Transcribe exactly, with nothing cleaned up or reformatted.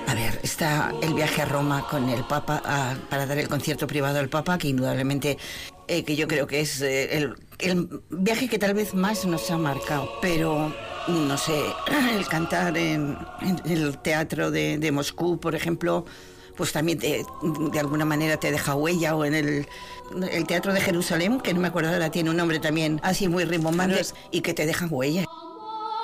A ver, está el viaje a Roma con el Papa a, para dar el concierto privado al Papa, que indudablemente, eh, que yo creo que es eh, el, el viaje que tal vez más nos ha marcado. Pero, no sé, el cantar en, en el teatro de, de Moscú, por ejemplo, pues también te, de alguna manera te deja huella, o en el, el teatro de Jerusalén, que no me acuerdo ahora, tiene un nombre también así muy rimbombante, y que te deja huella.